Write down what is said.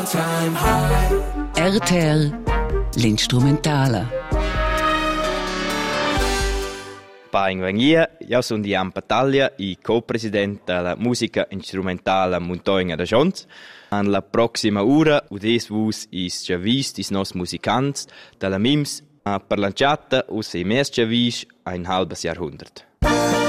RTL, l'instrumentala. Io sono Ian Battaglia, il co-presidente della musica strumentale Montagna da Schons. La prossima ora, udes vus is chavis dis nos musicants della MIMS per lanciata us i mes chavis ein halbes Jahrhundert.